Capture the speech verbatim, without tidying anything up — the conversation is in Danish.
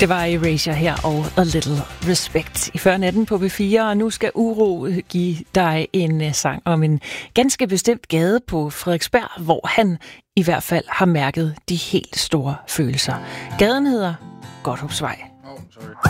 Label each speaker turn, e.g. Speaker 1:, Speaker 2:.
Speaker 1: Det var Erasure her og A Little Respect i før natten på B fire, og nu skal Uro give dig en sang om en ganske bestemt gade på Frederiksberg, hvor han i hvert fald har mærket de helt store følelser. Gaden hedder Godthåbsvej.
Speaker 2: Oh, sorry.